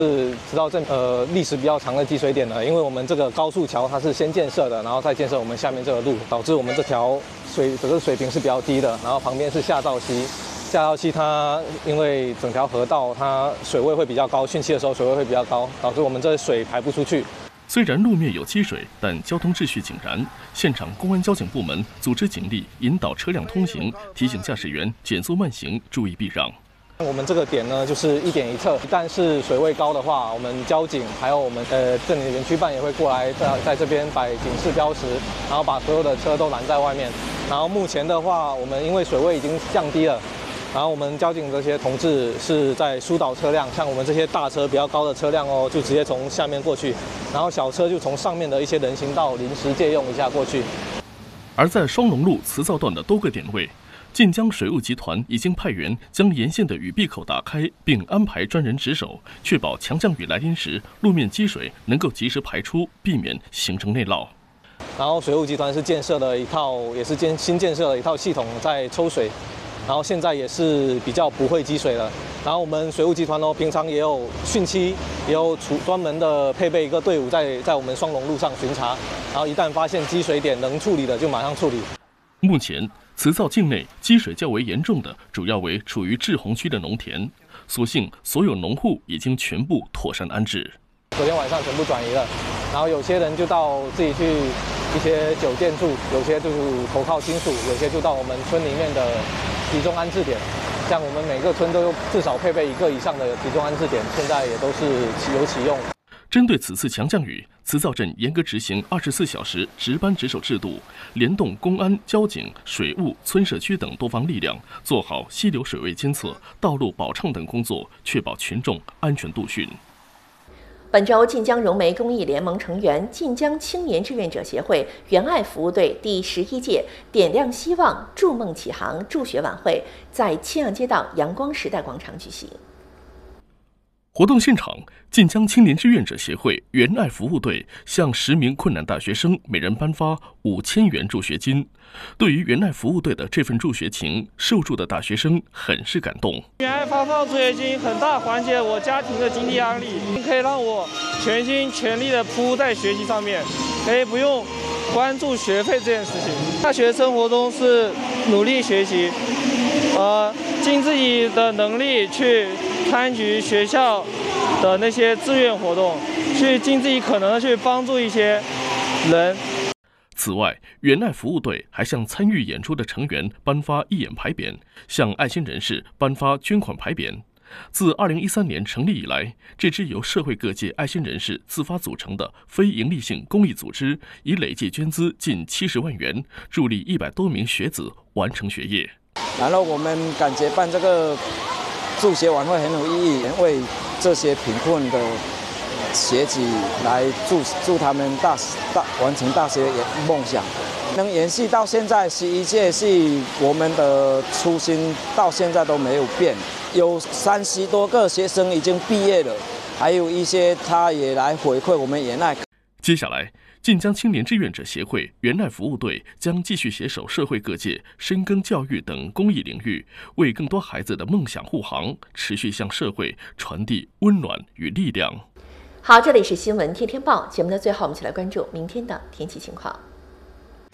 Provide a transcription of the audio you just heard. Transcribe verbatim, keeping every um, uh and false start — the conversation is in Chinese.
是慈肇镇呃历史比较长的积水点了，因为我们这个高速桥它是先建设的，然后再建设我们下面这个路，导致我们这条水这个水平是比较低的，然后旁边是下道溪，下道溪它因为整条河道它水位会比较高，汛期的时候水位会比较高，导致我们这水排不出去。 虽然路面有积水，但交通秩序井然。现场公安交警部门组织警力引导车辆通行，提醒驾驶员减速慢行，注意避让。 我们这个点呢，就是一点一侧，一旦是水位高的话，我们交警还有我们呃镇里的园区办也会过来在在这边摆警示标识，然后把所有的车都拦在外面。然后目前的话，我们因为水位已经降低了，然后我们交警这些同志是在疏导车辆，像我们这些大车比较高的车辆哦，就直接从下面过去，然后小车就从上面的一些人行道临时借用一下过去。 而在双龙路慈肇段的多个点位，晋江水务集团已经派员将沿线的雨闭口打开，并安排专人值守，确保强降雨来临时路面积水能够及时排出，避免形成内涝。 然后水务集团是建设了一套，也是建新建设了一套系统在抽水，然后现在也是比较不会积水了。然后我们水务集团哦，平常也有汛期，也有处专门的配备一个队伍在在我们双龙路上巡查，然后一旦发现积水点能处理的就马上处理。 目前，慈肇境内积水较为严重的，主要为处于滞洪区的农田。所幸，所有农户已经全部妥善安置。 昨天晚上全部转移了，然后有些人就到自己去一些酒店住，有些就是投靠亲属，有些就到我们村里面的集中安置点。像我们每个村都有至少配备一个以上的集中安置点，现在也都是有启用。 针对此次强降雨，慈肇镇严格执行二十四小时值班值守制度，联动公安、交警、水务、村社区等多方力量，做好溪流水位监测、道路保畅等工作，确保群众安全度汛。 本周晋江融媒公益联盟成员晋江青年志愿者协会援爱服务队第十一届点亮希望筑梦启航助学晚会在青阳街道阳光时代广场举行。 活动现场，晋江青年志愿者协会援爱服务队向十名困难大学生每人颁发五千元助学金。对于援爱服务队的这份助学情，受助的大学生很是感动。 援爱发放助学金，很大缓解我家庭的经济压力，可以让我全心全力的扑在学习上面，可以不用关注学费这件事情。大学生活中是努力学习，呃，尽自己的能力去参与学校的那些志愿活动，去尽自己可能的去帮助一些人。 此外，援爱服务队还向参与演出的成员颁发义演牌匾，向爱心人士颁发捐款牌匾。自二零一三年成立以来，这支由社会各界爱心人士自发组成的非营利性公益组织，已累计捐资近七十万元，助力一百多名学子完成学业。 然后我们感觉办这个助学晚会很有意义，为这些贫困的学子来助助他们大大完成大学梦想，能延续到现在十一届，是我们的初心到现在都没有变。有三十多个学生已经毕业了，还有一些他也来回馈我们援爱。 接下来，晋江青年志愿者协会援爱服务队将继续携手社会各界，深耕教育等公益领域，为更多孩子的梦想护航，持续向社会传递温暖与力量。 好，这里是新闻天天报节目的最后，我们一起来关注明天的天气情况。